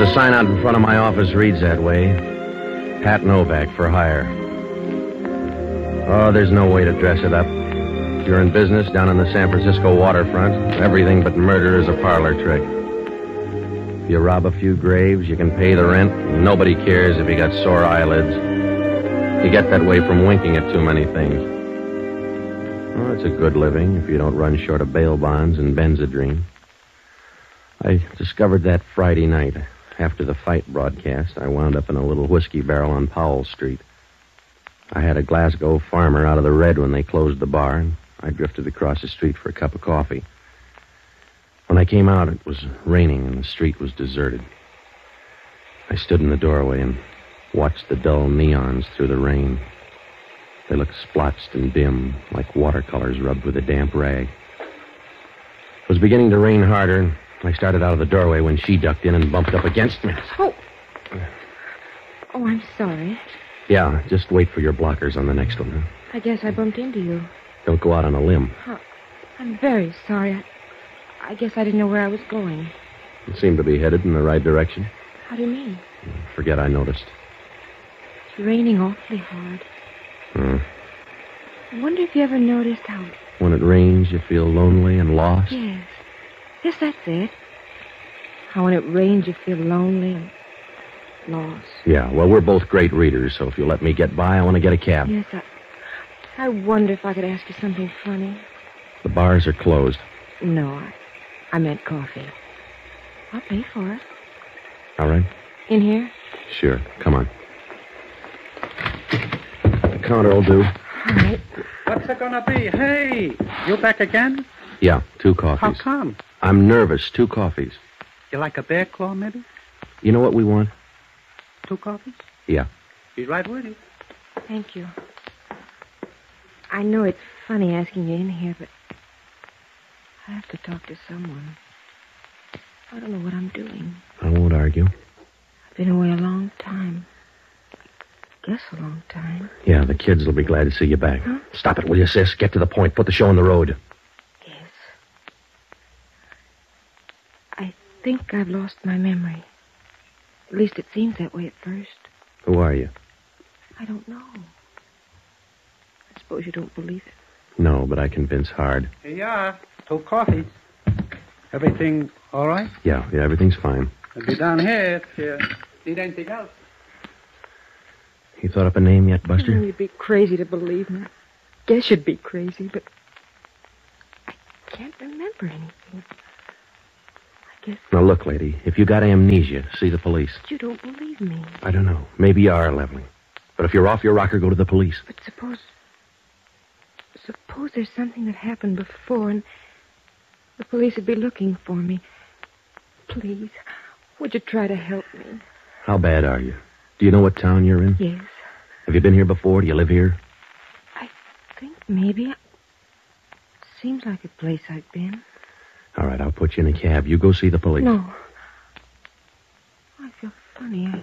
The sign out in front of my office reads that way. Pat Novak for hire. Oh, there's no way to dress it up. If you're in business down on the San Francisco waterfront, everything but murder is a parlor trick. If you rob a few graves, you can pay the rent, and nobody cares if you got sore eyelids. You get that way from winking at too many things. Well, it's a good living if you don't run short of bail bonds and Benzedrine. I discovered that Friday night. After the fight broadcast, I wound up in a little whiskey barrel on Powell Street. I had a Glasgow farmer out of the red when they closed the bar, and I drifted across the street for a cup of coffee. When I came out, it was raining and the street was deserted. I stood in the doorway and watched the dull neons through the rain. They looked splotched and dim, like watercolors rubbed with a damp rag. It was beginning to rain harder, and I started out of the doorway when she ducked in and bumped up against me. Oh, I'm sorry. Yeah, just wait for your blockers on the next one. Huh? I guess I bumped into you. Don't go out on a limb. Oh, I'm very sorry. I guess I didn't know where I was going. You seem to be headed in the right direction. How do you mean? Forget I noticed. It's raining awfully hard. I wonder if you ever noticed how... When it rains, you feel lonely and lost? Yes. Yes, that's it. How when it rains, you feel lonely and lost. Yeah, well, we're both great readers, so if you'll let me get by, I want to get a cab. Yes, I wonder if I could ask you something funny. The bars are closed. No, I meant coffee. I'll pay for it. All right? In here? Sure. Come on. The counter will do. All right. What's it gonna be? Hey, you back again? Yeah, 2 coffees. How come? I'm nervous. 2 coffees. You like a bear claw, maybe? You know what we want? 2 coffees? Yeah. Be right with you. Thank you. I know it's funny asking you in here, but I have to talk to someone. I don't know what I'm doing. I won't argue. I've been away a long time. Guess a long time. Yeah, the kids will be glad to see you back. Huh? Stop it, will you, sis? Get to the point. Put the show on the road. Yes. I think I've lost my memory. At least it seems that way at first. Who are you? I don't know. I suppose you don't believe it. No, but I convince hard. Here you are. 2 coffees. Everything all right? Yeah, everything's fine. I'll be down here if you need anything else. You thought up a name yet, Buster? You'd be crazy to believe me. I guess you'd be crazy, but I can't remember anything. I guess... Now, look, lady, if you got amnesia, see the police. You don't believe me. I don't know. Maybe you are leveling. But if you're off your rocker, go to the police. But suppose there's something that happened before and the police would be looking for me. Please, would you try to help me? How bad are you? Do you know what town you're in? Yes. Have you been here before? Do you live here? I think maybe. Seems like a place I've been. All right, I'll put you in a cab. You go see the police. No. I feel funny.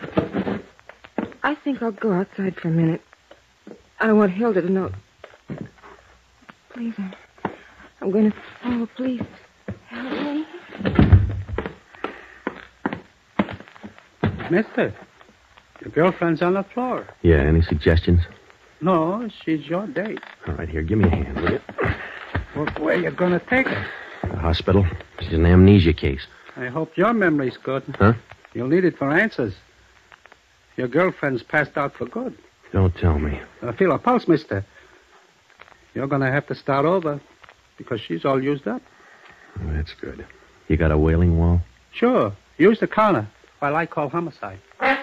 I think I'll go outside for a minute. I don't want Hilda to know. Please, I'm going to follow. Please, help me. Mister, your girlfriend's on the floor. Yeah, any suggestions? No, she's your date. All right, here, give me a hand, will you? Where you gonna take her? The hospital. She's an amnesia case. I hope your memory's good. Huh? You'll need it for answers. Your girlfriend's passed out for good. Don't tell me. Feel her pulse, mister. You're gonna have to start over because she's all used up. Oh, that's good. You got a wailing wall? Sure. Use the counter while I call homicide.